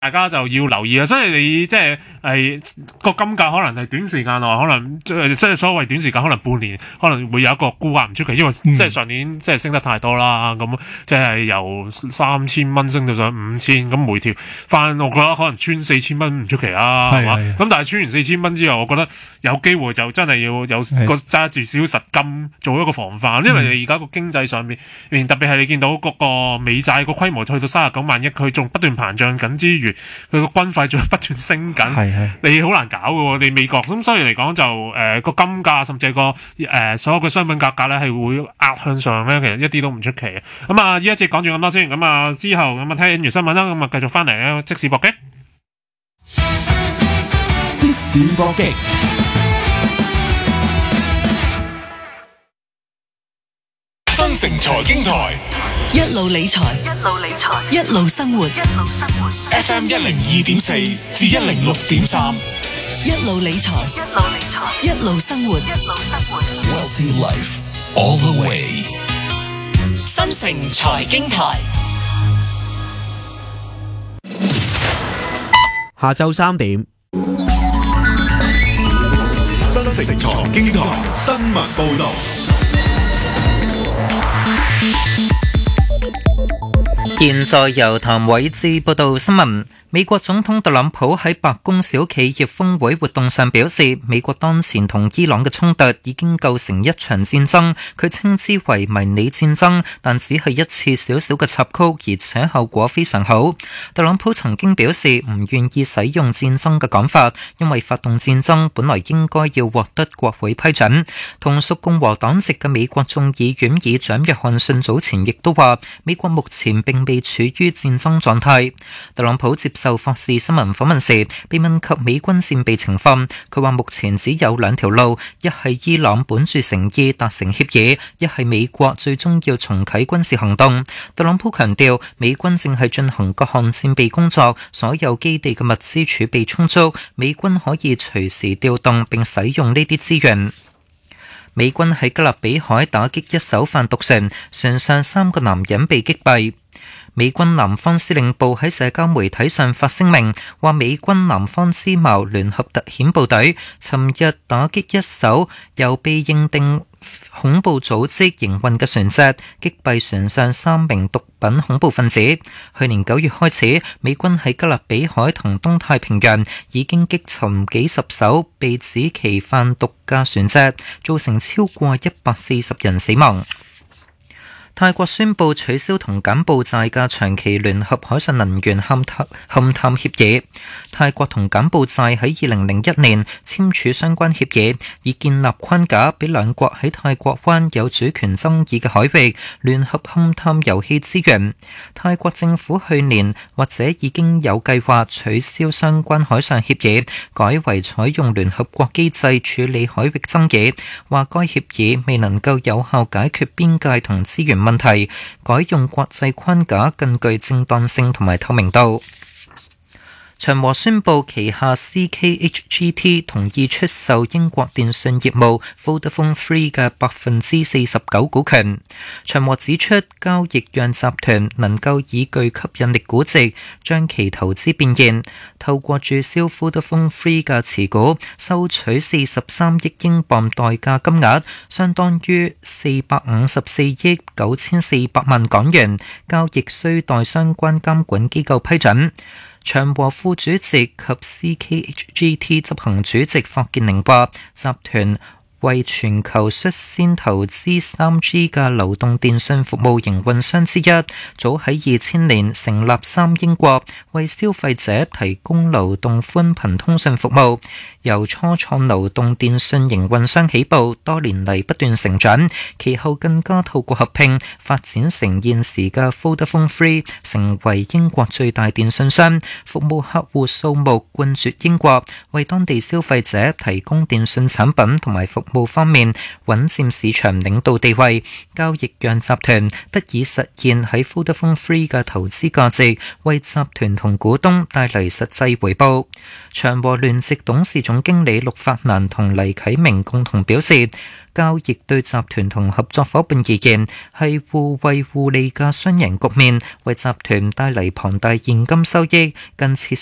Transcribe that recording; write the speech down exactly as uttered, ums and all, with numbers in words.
大家就要留意啊，所以你即係係個金價可能係短時間內，可能即係所謂短時間，可能半年可能會有一個沽壓唔出奇，因為即係上年即係升得太多啦，咁即係由三千蚊升到上五千，咁回調翻，我覺得可能穿四千蚊唔出奇啦，係嘛？咁但係穿完四千蚊之後，我覺得有機會就真係要有個揸住少少實金做一個防範，因為你而家個經濟上面，特別係你見到嗰個美債個規模去到三十九萬億，佢仲不斷膨脹緊之餘，佢個軍費仲不斷升緊，係係你好難搞嘅喎，你美國咁，所以嚟講就誒個、呃、金價甚至係個誒、呃、所有嘅商品價格咧係會壓向上咧，其實一啲都唔出奇嘅。咁啊，呢一節講住咁多先，咁啊之後咁啊睇完新聞啦，咁啊繼續翻嚟咧即時搏擊， 即時搏擊。 新城財經台， 一路理財，一路理財，一路生活，一路生活。 F M 一零二點四至一零六點三， 一路理財，一路理財，一路生活，一路生活。 Wealthy life all the way。 新城財經台， 下晝三點， 新城財經台新聞報道。 現在由譚偉智報道新聞。美國總統特朗普喺白宮小企業峰會活動上表示，美國當前同伊朗嘅衝突已經構成一場戰爭，佢稱之為迷你戰爭，但只係一次小小嘅插曲，而且效果非常好。特朗普曾經表示唔願意使用戰爭嘅講法，因為發動戰爭本來應該要獲得國會批准。同屬共和黨籍嘅美國眾議院議長約翰遜早前亦都話，美國目前並未處於戰爭狀態。特朗普接受霍士新聞訪問時，被問及美軍戰備情況，佢話目前只有兩條路，一係伊朗本住誠意達成協議，一係美國最終要重啟軍事行動。特朗普強調，美軍正係進行各項戰備工作，所有基地嘅物資儲備充足，美軍可以隨時調動並使用呢啲資源。美軍喺加勒比海打擊一艘販毒船，船上三個男人被擊斃。美軍南方司令部喺社交媒體上發聲明，話美軍南方之矛聯合特遣部隊尋日打擊一艘由被認定恐怖組織營運嘅船隻，擊斃船上三名毒品恐怖分子。去年九月開始，美軍喺加勒比海同東太平洋已經擊沉幾十艘被指其販毒嘅船隻，造成超過一百四十人死亡。泰國宣布取消同柬埔寨嘅長期聯合海上能源勘探勘探協議。泰國同柬埔寨喺二零零一年簽署相關協議，以建立框架，俾兩國喺泰國灣有主權爭議嘅海域聯合勘探油氣資源。泰國政府去年或者已經有計劃取消相關海上協議，改為採用聯合國機制處理海域爭議，話該協議未能夠有效解決邊界同資源問題，改用國際框架更具正當性同埋透明度。長和宣布旗下 C K H G T 同意出售英國電訊業務 Vodafone Three 嘅百分之四十九股權。長和指出，交易讓集團能夠以具吸引力估值將其投資變現，透過註銷 Vodafone Three 嘅持股，收取四十三億英鎊代價金額，相當於四百五十四億九千四百萬港元。交易需待相關監管機構批准。長和副主席及 C K H G T 執行主席霍建寧話，集團為全球率先投資 三 G 嘅流動電訊服務營運商之一，早喺二千年成立三英國，為消費者提供流動寬頻通訊服務。由初創流動電訊營運商起步，多年嚟不斷成長，其後更加透過合併發展成現時嘅 Vodafone Three， 成為英國最大電訊商，服務客戶數目冠絕英國，為當地消費者提供電訊產品同埋服務方面穩佔市場領導地位，交易讓集團得以實現喺 Vodafone Three 嘅投資價值，為集團同股東帶嚟實際回報。長和聯席董事總經理陸發蘭同黎啟明共同表示，交易對集團同合作伙伴而言係互惠互利嘅雙贏局面，為集團帶嚟龐大現金收益，更切